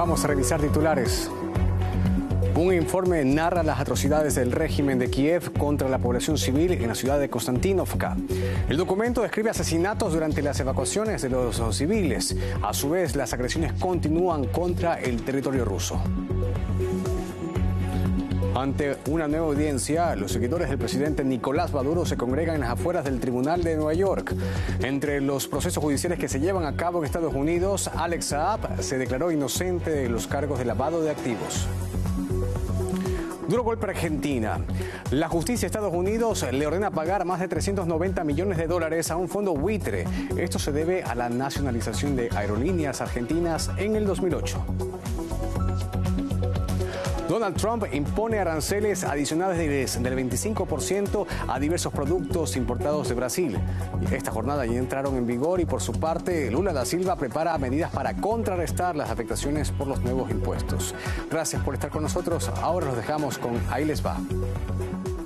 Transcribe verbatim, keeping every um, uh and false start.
Vamos a revisar titulares. Un informe narra las atrocidades del régimen de Kiev contra la población civil en la ciudad de Konstantinovka. El documento describe asesinatos durante las evacuaciones de los civiles. A su vez, las agresiones continúan contra el territorio ruso. Ante una nueva audiencia, los seguidores del presidente Nicolás Maduro se congregan en las afueras del Tribunal de Nueva York. Entre los procesos judiciales que se llevan a cabo en Estados Unidos, Alex Saab se declaró inocente de los cargos de lavado de activos. Duro golpe a Argentina. La justicia de Estados Unidos le ordena pagar más de trescientos noventa millones de dólares a un fondo buitre. Esto se debe a la nacionalización de aerolíneas argentinas en el dos mil ocho. Donald Trump impone aranceles adicionales del veinticinco por ciento a diversos productos importados de Brasil. Esta jornada ya entraron en vigor y por su parte Lula da Silva prepara medidas para contrarrestar las afectaciones por los nuevos impuestos. Gracias por estar con nosotros. Ahora los dejamos con Ahí les va.